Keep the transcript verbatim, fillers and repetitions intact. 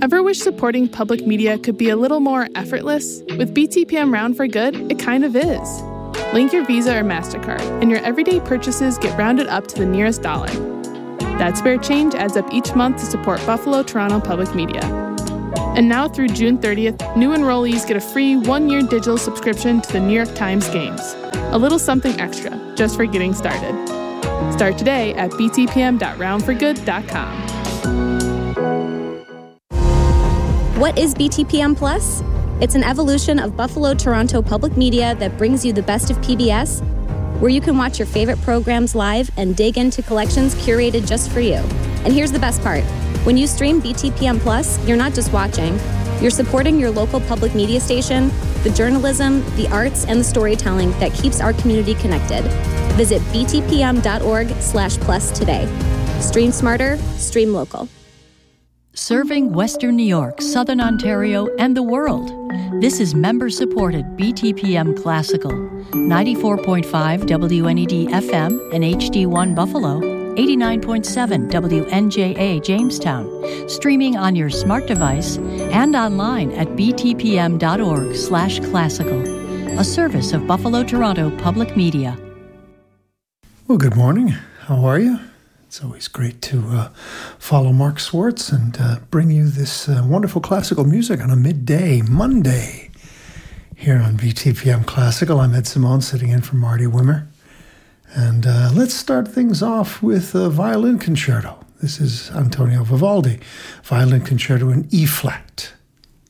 Ever wish supporting public media could be a little more effortless? With B T P M Round for Good, it kind of is. Link your Visa or MasterCard, and your everyday purchases get rounded up to the nearest dollar. That spare change adds up each month to support Buffalo Toronto Public Media. And now through June thirtieth, new enrollees get a free one-year digital subscription to the New York Times Games. A little something extra, just for getting started. Start today at b t p m dot round for good dot com. What is B T P M Plus? It's an evolution of Buffalo Toronto Public Media that brings you the best of P B S, where you can watch your favorite programs live and dig into collections curated just for you. And here's the best part. When you stream B T P M Plus, you're not just watching. You're supporting your local public media station, the journalism, the arts, and the storytelling that keeps our community connected. Visit b t p m dot org slash plus today. Stream smarter, stream local. Serving Western New York, Southern Ontario, and the world. This is member-supported B T P M Classical, ninety-four point five W N E D F M and H D one Buffalo, eighty-nine point seven W N J A Jamestown, streaming on your smart device and online at b t p m dot org slash classical, a service of Buffalo Toronto Public Media. Well, good morning. How are you? It's always great to uh, follow Mark Swartz and uh, bring you this uh, wonderful classical music on a midday Monday here on B T P M Classical. I'm Ed Simone, sitting in for Marty Wimmer. And uh, let's start things off with a violin concerto. This is Antonio Vivaldi, violin concerto in E-flat.